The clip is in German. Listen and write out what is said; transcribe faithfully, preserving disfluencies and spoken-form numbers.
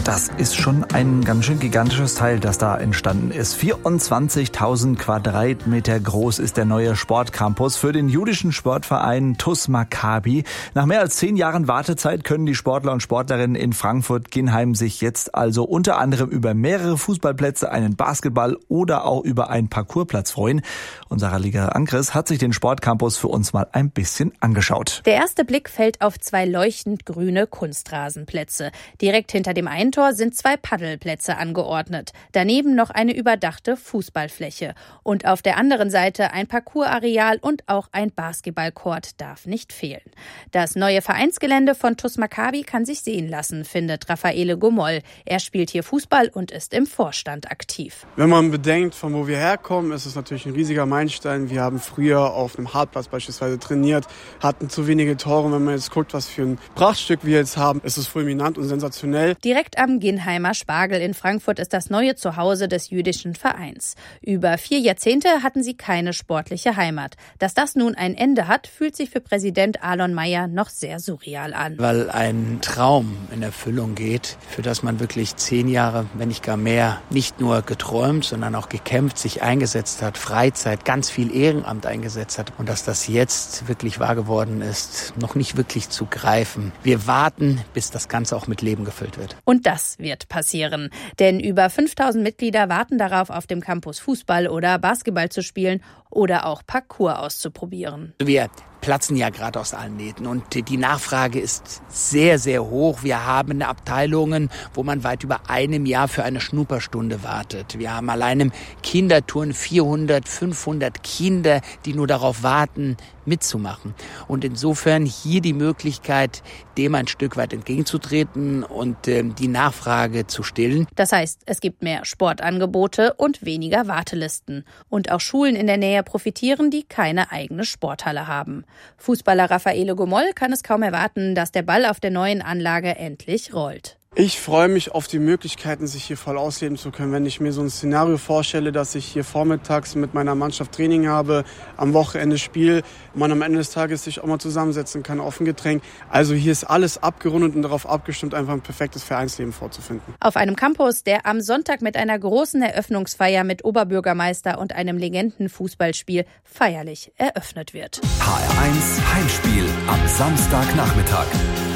Das ist schon ein ganz schön gigantisches Teil, das da entstanden ist. vierundzwanzigtausend Quadratmeter groß ist der neue Sportcampus für den jüdischen Sportverein T U S Maccabi. Nach mehr als zehn Jahren Wartezeit können die Sportler und Sportlerinnen in Frankfurt-Ginnheim sich jetzt also unter anderem über mehrere Fußballplätze, einen Basketball oder auch über einen Parkourplatz freuen. Und Sarah Liger-Ankres hat sich den Sportcampus für uns mal ein bisschen angeschaut. Der erste Blick fällt auf zwei leuchtend grüne Kunstrasenplätze. Direkt hinter dem einen Tor sind zwei Paddelplätze angeordnet. Daneben noch eine überdachte Fußballfläche. Und auf der anderen Seite ein Parcoursareal und auch ein Basketballcourt darf nicht fehlen. Das neue Vereinsgelände von T U S Maccabi kann sich sehen lassen, findet Raffaele Gomoll. Er spielt hier Fußball und ist im Vorstand aktiv. Wenn man bedenkt, von wo wir herkommen, ist es natürlich ein riesiger Meilenstein. Wir haben früher auf einem Hartplatz beispielsweise trainiert, hatten zu wenige Tore. Wenn man jetzt guckt, was für ein Prachtstück wir jetzt haben, ist es fulminant und sensationell. Direkt am Ginnheimer Spargel in Frankfurt ist das neue Zuhause des jüdischen Vereins. Über vier Jahrzehnte hatten sie keine sportliche Heimat. Dass das nun ein Ende hat, fühlt sich für Präsident Alon Meyer noch sehr surreal an. Weil ein Traum in Erfüllung geht, für das man wirklich zehn Jahre, wenn nicht gar mehr, nicht nur geträumt, sondern auch gekämpft, sich eingesetzt hat, Freizeit, ganz viel Ehrenamt eingesetzt hat. Und dass das jetzt wirklich wahr geworden ist, noch nicht wirklich zu greifen. Wir warten, bis das Ganze auch mit Leben gefüllt wird. Und das wird passieren. Denn über fünftausend Mitglieder warten darauf, auf dem Campus Fußball oder Basketball zu spielen oder auch Parkour auszuprobieren. Wir platzen ja gerade aus allen Nähten und die Nachfrage ist sehr, sehr hoch. Wir haben Abteilungen, wo man weit über einem Jahr für eine Schnupperstunde wartet. Wir haben allein im Kinderturnen vierhundert, fünfhundert Kinder, die nur darauf warten, mitzumachen. Und insofern hier die Möglichkeit, dem ein Stück weit entgegenzutreten und äh, die Nachfrage zu stillen. Das heißt, es gibt mehr Sportangebote und weniger Wartelisten. Und auch Schulen in der Nähe profitieren, die keine eigene Sporthalle haben. Fußballer Raffaele Gomoll kann es kaum erwarten, dass der Ball auf der neuen Anlage endlich rollt. Ich freue mich auf die Möglichkeiten, sich hier voll ausleben zu können. Wenn ich mir so ein Szenario vorstelle, dass ich hier vormittags mit meiner Mannschaft Training habe, am Wochenende Spiel, man am Ende des Tages sich auch mal zusammensetzen kann auf ein Getränk. Also hier ist alles abgerundet und darauf abgestimmt, einfach ein perfektes Vereinsleben vorzufinden. Auf einem Campus, der am Sonntag mit einer großen Eröffnungsfeier mit Oberbürgermeister und einem Legendenfußballspiel feierlich eröffnet wird. H R eins Heimspiel am Samstagnachmittag.